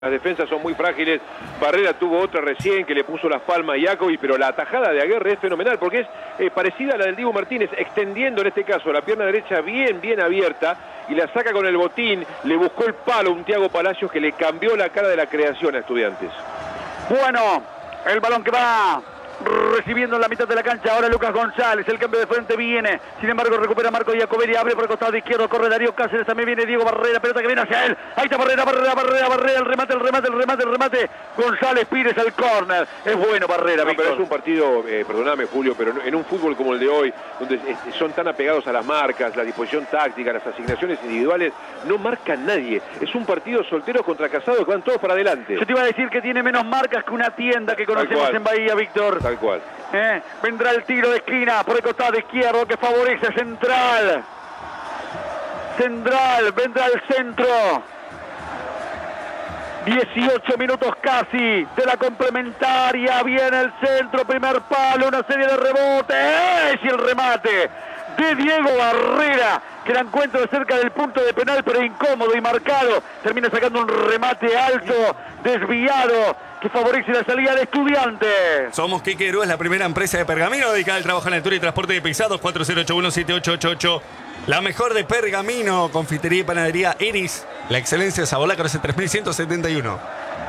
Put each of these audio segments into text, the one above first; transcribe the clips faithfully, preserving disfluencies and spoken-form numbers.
Las defensas son muy frágiles. Barrera tuvo otra recién que le puso las palmas a Iacobi, pero la atajada de Aguerre es fenomenal porque es eh, parecida a la del Diego Martínez, extendiendo en este caso la pierna derecha bien, bien abierta y la saca con el botín. Le buscó el palo un Thiago Palacios que le cambió la cara de la creación a Estudiantes. Bueno, el balón que va recibiendo en la mitad de la cancha. Ahora Lucas González, el cambio de frente viene. Sin embargo, recupera Marco Iacobelli, abre por el costado izquierdo, corre Darío Cáceres, también viene Diego Barrera, pelota que viene hacia él. Ahí está Barrera, Barrera, Barrera, Barrera, el remate, el remate, el remate, el remate. González Pires al córner. Es bueno Barrera, no, pero es un partido, eh, perdóname Julio, pero en un fútbol como el de hoy, donde son tan apegados a las marcas, la disposición táctica, las asignaciones individuales, no marca nadie. Es un partido soltero contra casados que van todos para adelante. Yo te iba a decir que tiene menos marcas que una tienda que conocemos en Bahía, Víctor. Tal cual. Eh, vendrá el tiro de esquina por el costado izquierdo que favorece a Central. Central, vendrá el centro. dieciocho minutos casi de la complementaria. Viene el centro, primer palo, una serie de rebotes. Y el remate de Diego Barrera, que la encuentra cerca del punto de penal, pero incómodo y marcado. Termina sacando un remate alto, desviado, que favorece la salida de Estudiantes. Somos Quique Herúa, es la primera empresa de pergamino dedicada al trabajo en altura y transporte de pesados. Cuatro cero ocho uno siete ocho ocho ocho. La mejor de pergamino, confitería y panadería Iris. La excelencia de Sabolacro hace tres mil ciento setenta y uno.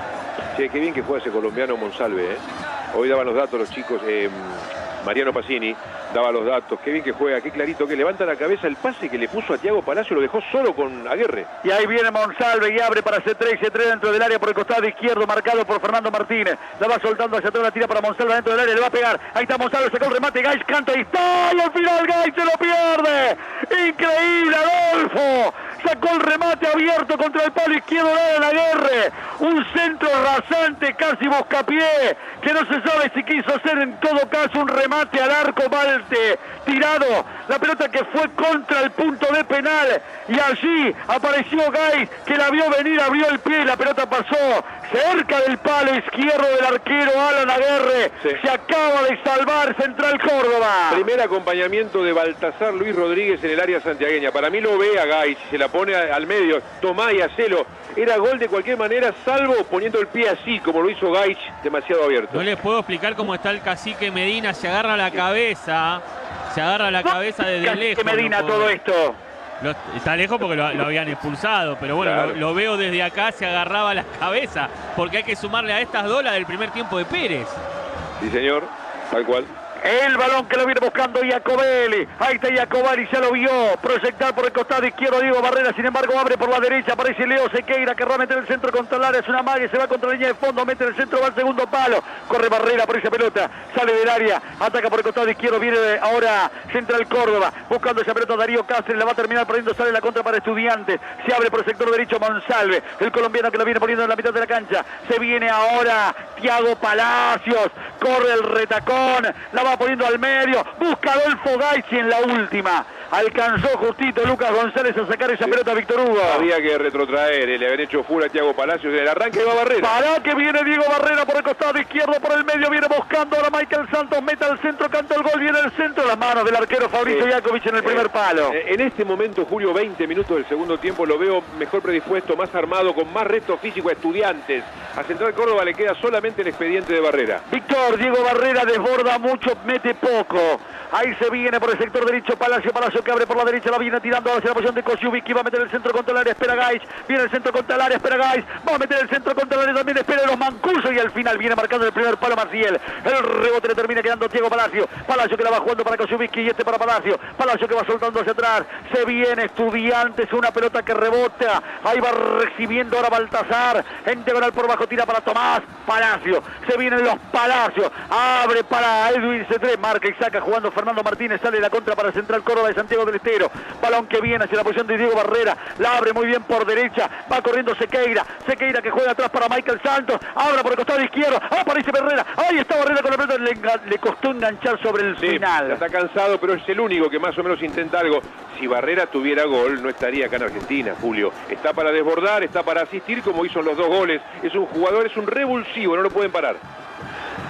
Sí, qué bien que juega ese colombiano Monsalve, ¿eh? Hoy daban los datos los chicos, eh, Mariano Pacini daba los datos, qué bien que juega, qué clarito que levanta la cabeza. El pase que le puso a Thiago Palacio lo dejó solo con Aguerre. Y ahí viene Monsalve y abre para C tres, C tres dentro del área por el costado izquierdo, marcado por Fernando Martínez. La va soltando hacia atrás, la tira para Monsalve dentro del área, le va a pegar. Ahí está Monsalve, sacó el remate, Gais canta y está, y al final Gais se lo pierde. Increíble, Adolfo. Sacó el remate abierto contra el palo izquierdo de Aguerre. Un centro rasante, casi buscapié, que no se sabe si quiso hacer en todo caso un remate al arco mal tirado. La pelota que fue contra el punto de penal. Y allí apareció Gais, que la vio venir, abrió el pie y la pelota pasó cerca del palo izquierdo del arquero Alan Aguerre. Sí. Se acaba de salvar Central Córdoba. Primer acompañamiento de Baltasar Luis Rodríguez en el área santiagueña. Para mí lo ve a Gais, se la pone al medio, tomá y hacelo. Era gol de cualquier manera, salvo poniendo el pie así, como lo hizo Gais, demasiado abierto. No les puedo explicar cómo está el cacique Medina, se agarra la cabeza, se agarra la cabeza desde cacique lejos. Medina, no todo esto. Lo, está lejos porque lo, lo habían expulsado, pero bueno, claro. lo, lo veo desde acá, se agarraba la cabeza, porque hay que sumarle a estas dos la del primer tiempo de Pérez. Sí, señor, tal cual. El balón que lo viene buscando Iacobelli. Ahí está Iacobelli, ya lo vio proyectar por el costado izquierdo Diego Barrera. Sin embargo, abre por la derecha. Aparece Leo Sequeira, que va a meter el centro contra el área. Es una magia, se va contra la línea de fondo. Mete el centro, va al segundo palo. Corre Barrera por esa pelota. Sale del área. Ataca por el costado izquierdo. Viene ahora Central Córdoba. Buscando esa pelota Darío Cáceres. La va a terminar perdiendo. Sale la contra para Estudiantes. Se abre por el sector derecho Monsalve. El colombiano que lo viene poniendo en la mitad de la cancha. Se viene ahora Thiago Palacios. Corre el retacón. La va poniendo al medio, busca Adolfo Gais y en la última alcanzó justito Lucas González a sacar esa pelota a Víctor Hugo. Había que retrotraer, le habían hecho full a Thiago Palacios en el arranque va Barrera. Para que viene Diego Barrera por el costado izquierdo, por el medio viene buscando ahora Michael Santos, mete al centro, canta el gol, viene el centro, las manos del arquero Fabricio eh, Iacovic en el primer eh, palo. En este momento, Julio, veinte minutos del segundo tiempo, lo veo mejor predispuesto, más armado, con más reto físico a Estudiantes. A Central Córdoba le queda solamente el expediente de Barrera. Víctor, Diego Barrera desborda mucho, mete poco. Ahí se viene por el sector derecho Palacio, Palacio que abre por la derecha, la viene tirando hacia la posición de Kosciuszki, va a meter el centro contra el área, espera Gais, viene el centro contra el área, espera Gais, va a meter el centro contra el área, también espera los Mancuso y al final viene marcando el primer palo Maciel. El rebote le termina quedando Diego Palacio, Palacio que la va jugando para Kosciuszki y este para Palacio, Palacio que va soltando hacia atrás, se viene Estudiantes, una pelota que rebota, ahí va recibiendo ahora Baltasar, en diagonal por bajo, tira para Tomás, Palacio, se vienen los Palacios, abre para Edwin C tres, marca y saca jugando Fernando Martínez, sale la contra para Central Córdoba de Santiago del Estero. Balón que viene hacia la posición de Diego Barrera, la abre muy bien por derecha, va corriendo Sequeira, Sequeira que juega atrás para Michael Santos, abre por el costado izquierdo, aparece Barrera, ahí está Barrera con la pelota, le, le costó enganchar sobre el sí, final. Está cansado, pero es el único que más o menos intenta algo. Si Barrera tuviera gol, no estaría acá en Argentina, Julio. Está para desbordar, está para asistir como hizo en los dos goles. Es un jugador, es un revulsivo, no lo pueden parar.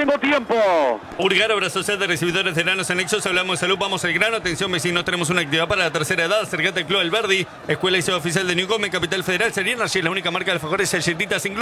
tengo tiempo. Urgar, obra social de recibidores de granos anexos. Hablamos de salud, vamos al grano. Atención, vecinos, tenemos una actividad para la tercera edad. Acercate al Club Alberdi, Escuela y Sede Oficial de Newcombe, Capital Federal. Serena, allí es la única marca de alfajores, galletitas sin gluten.